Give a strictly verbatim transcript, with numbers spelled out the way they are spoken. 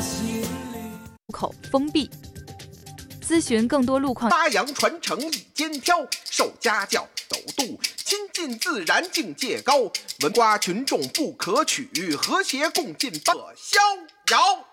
口封闭。咨询更多路况。 发扬传承一肩挑，受家教走度亲近自然境界高，文瓜群众不可取，和谐共进不逍遥。